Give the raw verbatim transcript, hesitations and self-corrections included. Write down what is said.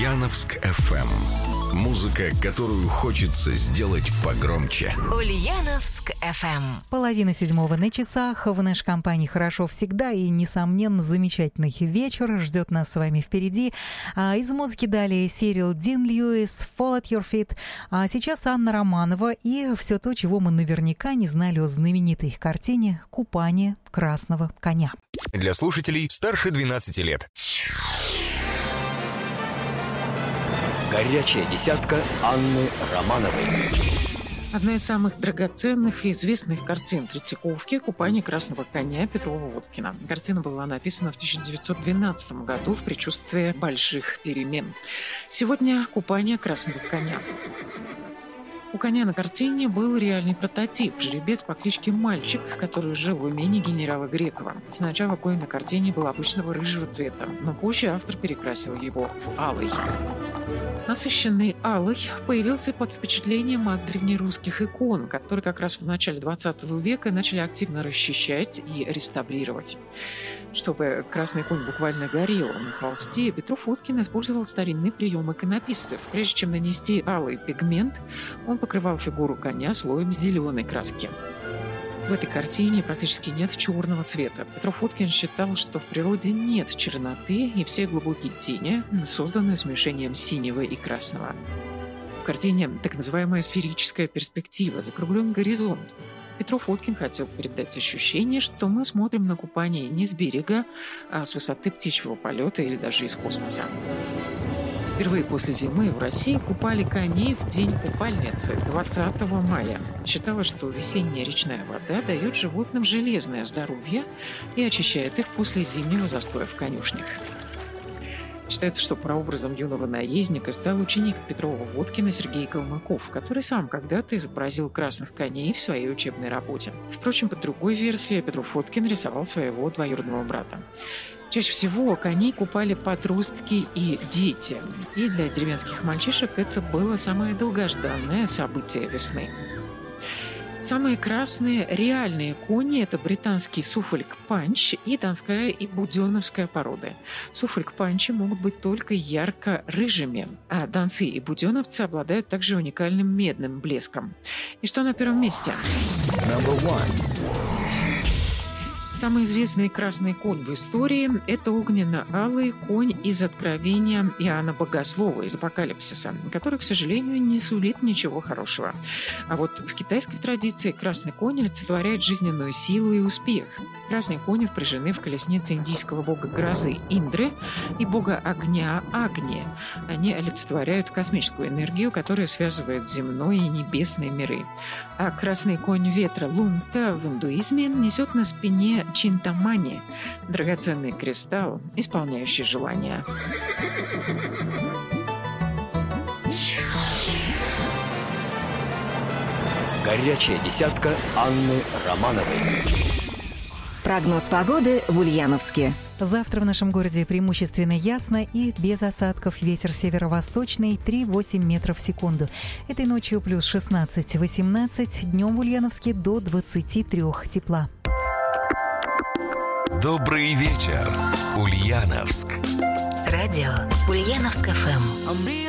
Ульяновск эф эм. Музыка, которую хочется сделать погромче. Ульяновск эф эм. Половина седьмого на часах. В нашей компании хорошо всегда и, несомненно, замечательный вечер ждет нас с вами впереди. А из музыки далее Сирил Дин Льюис, Fall at Your Feet. А сейчас Анна Романова и все то, чего мы наверняка не знали о знаменитой картине «Купание красного коня». Для слушателей старше двенадцати лет. Горячая десятка Анны Романовой. Одна из самых драгоценных и известных картин Третьяковки «Купание красного коня» Петрова-Водкина. Картина была написана в тысяча девятьсот двенадцатом году в предчувствии больших перемен. Сегодня «Купание красного коня». У коня на картине был реальный прототип – жеребец по кличке Мальчик, который жил в имении генерала Грекова. Сначала конь на картине был обычного рыжего цвета, но позже автор перекрасил его в алый. Насыщенный алый появился под впечатлением от древнерусских икон, которые как раз в начале двадцатого века начали активно расчищать и реставрировать. Чтобы красный конь буквально горел на холсте, Петров-Водкин использовал старинный прием иконописцев. Прежде чем нанести алый пигмент, он покрывал фигуру коня слоем зеленой краски. В этой картине практически нет черного цвета. Петров-Водкин считал, что в природе нет черноты, и все глубокие тени созданы смешением синего и красного. В картине так называемая сферическая перспектива, закругленный горизонт. Петров-Водкин хотел передать ощущение, что мы смотрим на купание не с берега, а с высоты птичьего полета или даже из космоса. Впервые после зимы в России купали коней в день купальницы двадцатого мая. Считалось, что весенняя речная вода дает животным железное здоровье и очищает их после зимнего застоя в конюшнях. Считается, что прообразом юного наездника стал ученик Петрова-Водкина Сергей Калмыков, который сам когда-то изобразил красных коней в своей учебной работе. Впрочем, по другой версии, Петров-Водкин рисовал своего двоюродного брата. Чаще всего коней купали подростки и дети. И для деревенских мальчишек это было самое долгожданное событие весны. Самые красные реальные кони – это британский суффолк-панч и донская и буденовская породы. Суффолк-панчи могут быть только ярко-рыжими, а донцы и буденовцы обладают также уникальным медным блеском. И что на первом месте? Самый известный красный конь в истории – это огненно-алый конь из Откровения Иоанна Богослова, из Апокалипсиса, который, к сожалению, не сулит ничего хорошего. А вот в китайской традиции красный конь олицетворяет жизненную силу и успех. Красные кони впряжены в колеснице индийского бога грозы Индры и бога огня Агни. Они олицетворяют космическую энергию, которая связывает земной и небесные миры. А красный конь ветра Лунта в индуизме несет на спине чинтамани – драгоценный кристалл, исполняющий желания. Горячая десятка Анны Романовой. Прогноз погоды в Ульяновске. Завтра в нашем городе преимущественно ясно и без осадков. Ветер северо-восточный три-восемь метров в секунду. Этой ночью плюс шестнадцать-восемнадцать, днем в Ульяновске до двадцати трёх тепла. Добрый вечер, Ульяновск. Радио Ульяновск эф эм.